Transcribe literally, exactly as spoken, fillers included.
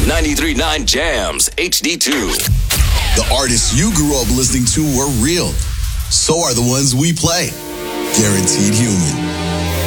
ninety-three point nine Jams H D two. The artists you grew up listening to were real. So are the ones we play. Guaranteed Human.